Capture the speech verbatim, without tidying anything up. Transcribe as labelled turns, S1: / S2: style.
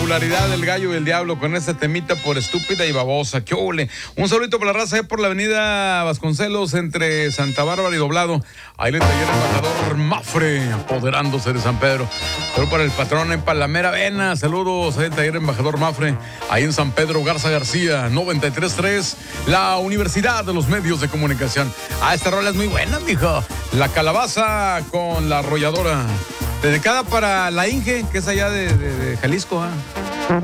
S1: popularidad del Gallo y el Diablo con este temita por estúpida y babosa. ¡Qué ole! Un saludito para la raza, eh, por la avenida Vasconcelos entre Santa Bárbara y Doblado. Ahí le taller el embajador Mafre, apoderándose de San Pedro. Pero para el patrón en Palamera Vena, saludos ahí el taller embajador Mafre. Ahí en San Pedro Garza García, noventa y tres punto tres, la Universidad de los Medios de Comunicación. Ah, esta rola es muy buena, mijo. La calabaza con la arrolladora. Dedicada para la Inge, que es allá de, de, de Jalisco, ¿eh?